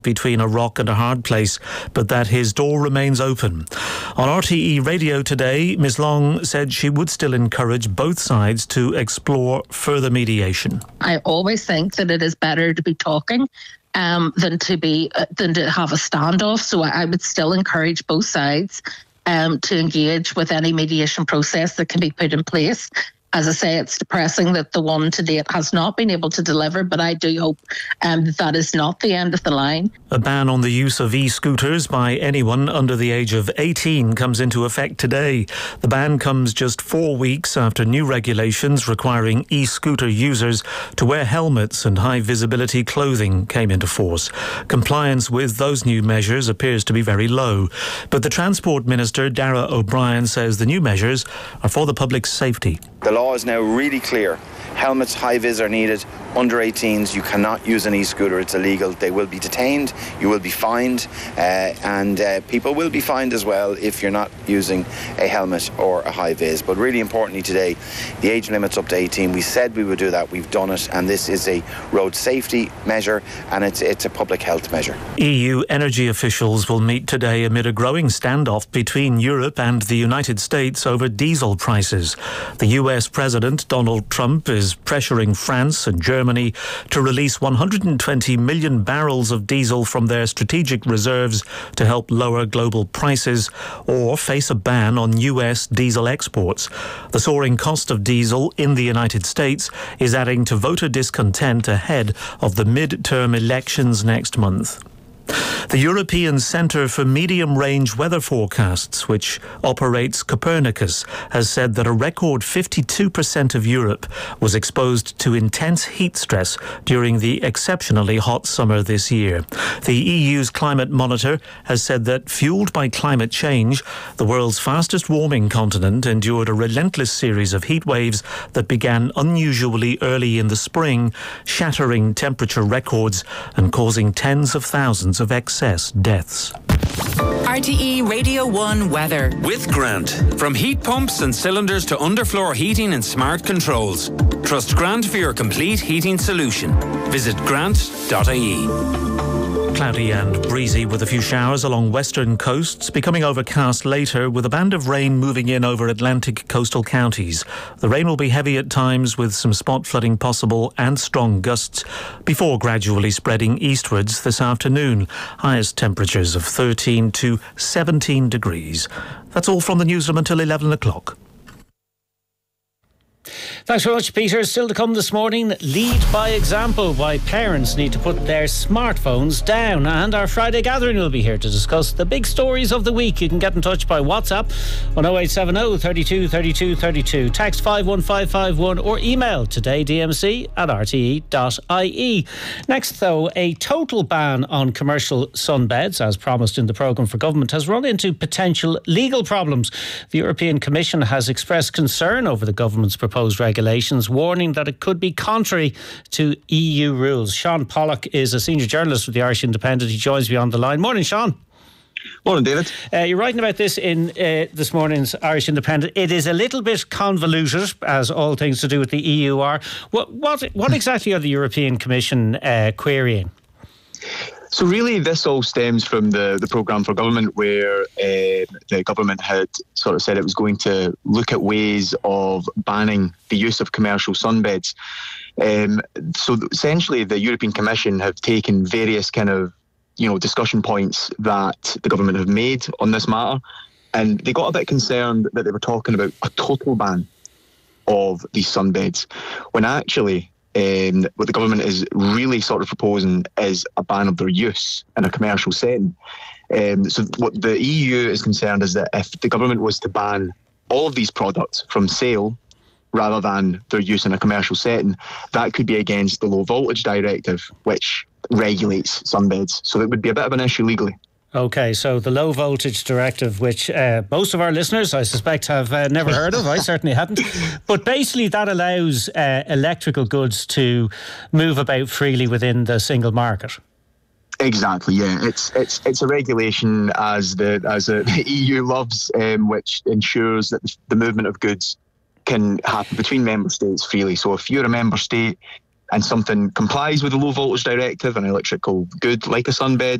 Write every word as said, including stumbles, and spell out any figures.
between a rock and a hard place, but that his door remains open. On R T E Radio today, Miz Long said she would still encourage both sides to explore further mediation. I always think that it is better to be talking um, than to be uh, than to have a standoff. So I, I would still encourage both sides um, to engage with any mediation process that can be put in place. As I say, it's depressing that the one to date has not been able to deliver, but I do hope um, that that is not the end of the line. A ban on the use of e-scooters by anyone under the age of eighteen comes into effect today. The ban comes just four weeks after new regulations requiring e-scooter users to wear helmets and high-visibility clothing came into force. Compliance with those new measures appears to be very low. But the Transport Minister, Darragh O'Brien, says the new measures are for the public's safety. The law is now really clear. Helmets, high-vis are needed. Under eighteens, you cannot use an e-scooter. It's illegal. They will be detained. You will be fined. Uh, and uh, people will be fined as well if you're not using a helmet or a high-vis. But really importantly today, the age limit's up to eighteen. We said we would do that. We've done it. And this is a road safety measure and it's, it's a public health measure. E U energy officials will meet today amid a growing standoff between Europe and the United States over diesel prices. The U S President, Donald Trump, is pressuring France and Germany to release one hundred twenty million barrels of diesel from their strategic reserves to help lower global prices or face a ban on U S diesel exports. The soaring cost of diesel in the United States is adding to voter discontent ahead of the mid-term elections next month. The European Centre for Medium-Range Weather Forecasts, which operates Copernicus, has said that a record fifty-two percent of Europe was exposed to intense heat stress during the exceptionally hot summer this year. The E U's Climate Monitor has said that, fuelled by climate change, the world's fastest warming continent endured a relentless series of heat waves that began unusually early in the spring, shattering temperature records and causing tens of thousands of excess deaths. R T E Radio one weather. With Grant. From heat pumps and cylinders to underfloor heating and smart controls. Trust Grant for your complete heating solution. Visit grant dot I E. Cloudy and breezy with a few showers along western coasts, becoming overcast later with a band of rain moving in over Atlantic coastal counties. The rain will be heavy at times with some spot flooding possible and strong gusts before gradually spreading eastwards this afternoon. Highest temperatures of thirteen to seventeen degrees. That's all from the newsroom until eleven o'clock. Thanks very much, Peter. Still to come this morning, lead by example, why parents need to put their smartphones down. And our Friday gathering will be here to discuss the big stories of the week. You can get in touch by WhatsApp on oh eight seven oh, thirty-two, thirty-two, thirty-two. Text five one five five one or email todaydmc at r t e dot i e. Next, though, a total ban on commercial sunbeds, as promised in the programme for government, has run into potential legal problems. The European Commission has expressed concern over the government's proposed regulations, warning that it could be contrary to E U rules. Sean Pollock is a senior journalist with the Irish Independent. He joins me on the line. Morning, Sean. Morning, David. Uh, you're writing about this in uh, this morning's Irish Independent. It is a little bit convoluted, as all things to do with the E U are. What what, what exactly are the European Commission uh, querying? So really, this all stems from the, the programme for government, where uh, the government had sort of said it was going to look at ways of banning the use of commercial sunbeds. Um, so essentially, the European Commission have taken various kind of, you know, discussion points that the government have made on this matter, and they got a bit concerned that they were talking about a total ban of these sunbeds, when actually Um, what the government is really sort of proposing is a ban of their use in a commercial setting. Um, so what the E U is concerned is that if the government was to ban all of these products from sale rather than their use in a commercial setting, that could be against the low voltage directive, which regulates sunbeds. So it would be a bit of an issue legally. OK, so the low voltage directive, which uh, most of our listeners, I suspect, have uh, never heard of. I certainly hadn't. But basically that allows uh, electrical goods to move about freely within the single market. Exactly, yeah. It's it's it's a regulation, as the as the E U loves, um, which ensures that the movement of goods can happen between member states freely. So if you're a member state and something complies with the low voltage directive, an electrical good like a sunbed,